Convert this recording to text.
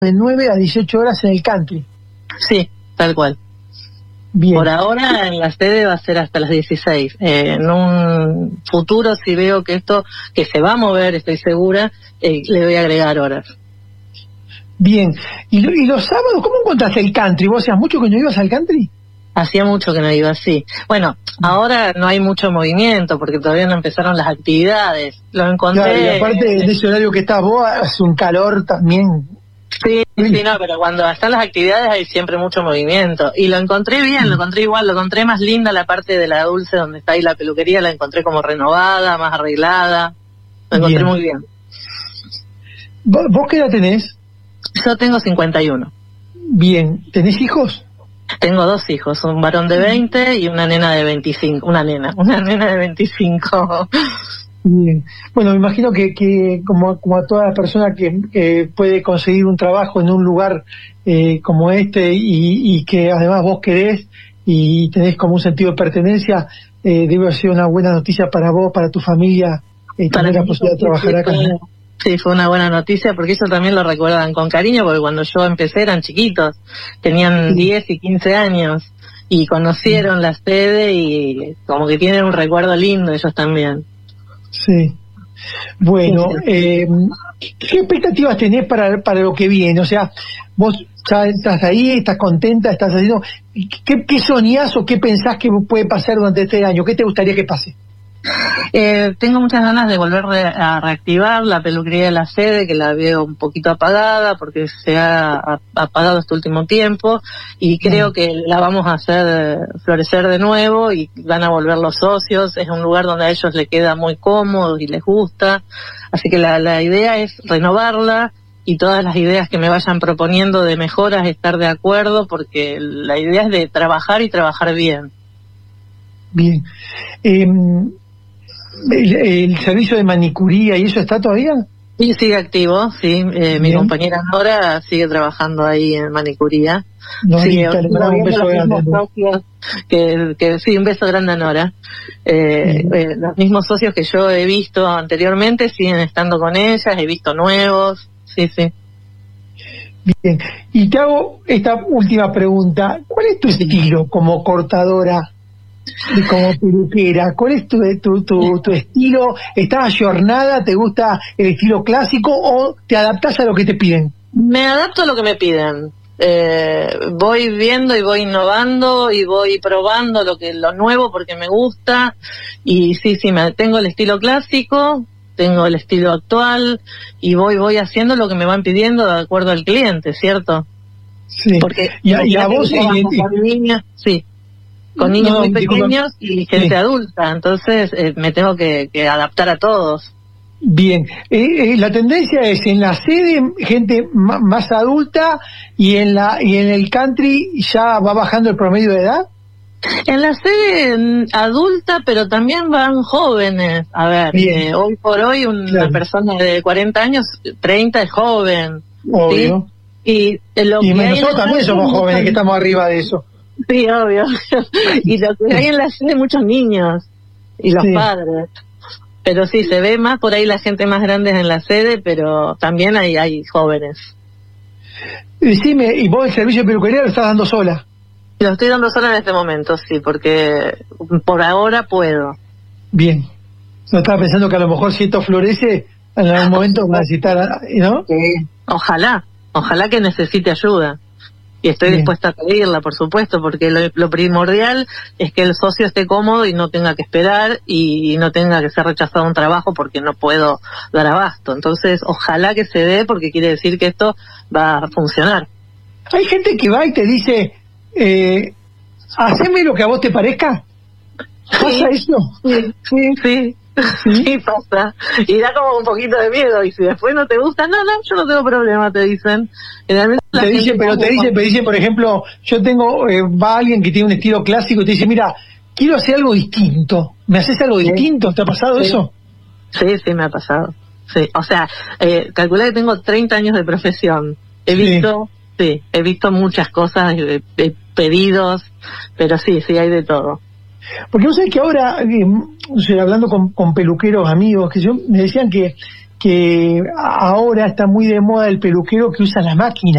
de 9 a 18 horas en el country. Sí, tal cual. Bien. Por ahora en la sede va a ser hasta las 16. En un futuro, si veo que esto, que se va a mover, estoy segura, le voy a agregar horas. Bien. ¿Y los sábados cómo encontraste el country? ¿Vos hacías mucho que no ibas al country? Hacía mucho que no iba así. Bueno, ahora no hay mucho movimiento porque todavía no empezaron las actividades. Lo encontré... Claro, y aparte de ese horario que estás vos, hace un calor también... Sí, no, pero cuando están las actividades hay siempre mucho movimiento. Y lo encontré bien, lo encontré igual, lo encontré más linda la parte de la Dulce donde está ahí la peluquería, la encontré como renovada, más arreglada. Lo encontré muy bien. ¿Vos qué edad tenés? Yo tengo 51. Bien. ¿Tenés hijos? Tengo 2 hijos, un varón de 20 y una nena de 25. Una nena de 25. Bien. Bueno, me imagino que como a toda persona que puede conseguir un trabajo en un lugar como este y que además vos querés y tenés como un sentido de pertenencia, debe ser una buena noticia para vos, para tu familia, tener la posibilidad de trabajar acá, ¿no? Sí, fue una buena noticia porque ellos también lo recuerdan con cariño, porque cuando yo empecé eran chiquitos, tenían 10 y 15 años y conocieron la sede y como que tienen un recuerdo lindo ellos también. Sí. Bueno, ¿qué expectativas tenés para lo que viene? O sea, vos ya estás ahí, estás contenta, estás haciendo... ¿Qué soñás o qué pensás que puede pasar durante este año? ¿Qué te gustaría que pase? Tengo muchas ganas de volver a reactivar la peluquería de la sede, que la veo un poquito apagada porque se ha apagado este último tiempo, y creo que la vamos a hacer florecer de nuevo y van a volver los socios. Es un lugar donde a ellos les queda muy cómodo y les gusta, así que la idea es renovarla y todas las ideas que me vayan proponiendo de mejoras estar de acuerdo, porque la idea es de trabajar y trabajar bien. Bien. ¿El servicio de manicuría y eso está todavía? Sí, sigue activo, sí. Mi compañera Nora sigue trabajando ahí en manicuría. Sí, un beso grande. Que sí, un beso grande a Nora. Los mismos socios que yo he visto anteriormente siguen estando con ellas, he visto nuevos, sí. Bien, y te hago esta última pregunta. ¿Cuál es tu estilo como cortadora y como peluquera? ¿Cuál es tu estilo? ¿Estás ayornada? ¿Te gusta el estilo clásico o te adaptás a lo que te piden? Me adapto a lo que me piden. Voy viendo y voy innovando y voy probando lo nuevo porque me gusta. Y sí, tengo el estilo clásico, tengo el estilo actual y voy haciendo lo que me van pidiendo de acuerdo al cliente, ¿cierto? Sí. Porque y a vos con niños, sí. Con niños muy pequeños y gente adulta, entonces me tengo que adaptar a todos. Bien, la tendencia es en la sede gente más adulta y en el country ya va bajando el promedio de edad. En la sede adulta, pero también van jóvenes. A ver, hoy por hoy una persona de 40 años, 30 es joven. Obvio. ¿Sí? Y nosotros también somos jóvenes que estamos arriba de eso. Sí, obvio. Y lo que hay en la sede muchos niños y los padres. Pero sí, se ve más por ahí la gente más grande en la sede, pero también hay jóvenes. Decime, ¿y vos el servicio de peluquería lo estás dando sola? Lo estoy dando sola en este momento, sí, porque por ahora puedo. Bien. No estaba pensando que a lo mejor si esto florece, en algún momento va a necesitar, ¿no? Sí. Ojalá que necesite ayuda. Y estoy dispuesta a pedirla, por supuesto, porque lo primordial es que el socio esté cómodo y no tenga que esperar y no tenga que ser rechazado un trabajo porque no puedo dar abasto. Entonces, ojalá que se dé, porque quiere decir que esto va a funcionar. Hay gente que va y te dice, haceme lo que a vos te parezca. ¿Pasa eso? Sí, pasa. Y da como un poquito de miedo. Y si después no te gusta, no, yo no tengo problema, te dicen. Te dicen, por ejemplo, yo tengo, va alguien que tiene un estilo clásico y te dice, mira, quiero hacer algo distinto. ¿Me haces algo distinto? ¿Te ha pasado eso? Sí, me ha pasado. Sí, o sea, calculé que tengo 30 años de profesión. He visto muchas cosas, pedidos, pero sí, hay de todo. Porque no sé que ahora, hablando con peluqueros amigos, me decían que ahora está muy de moda el peluquero que usa la máquina.